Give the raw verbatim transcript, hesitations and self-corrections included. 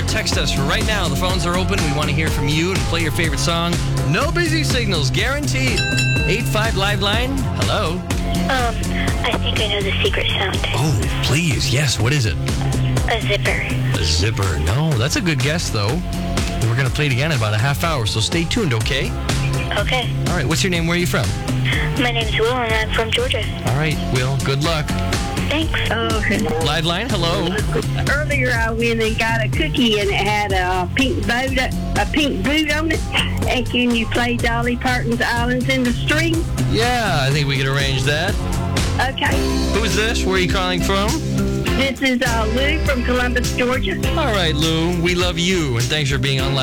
text us right now. The phones are open. We want to hear from you and play your favorite song. No busy signals, guaranteed. eight five Live Line. Hello. Um, I think I know the secret sound. Oh, please. Yes, what is it? A zipper. A zipper. No, that's a good guess, though. We're going to play it again in about a half hour, so stay tuned, okay? Okay. All right, what's your name? Where are you from? My name's Will, and I'm from Georgia. All right, Will, good luck. Thanks. Oh, Live Line, hello. earlier I went and got a cookie and it had a pink boat, a pink boot on it. And can you play Dolly Parton's Islands in the Stream? Yeah, I think we can arrange that. Okay. Who's this? Where are you calling from? This is uh, Lou from Columbus, Georgia. All right, Lou, we love you, and thanks for being on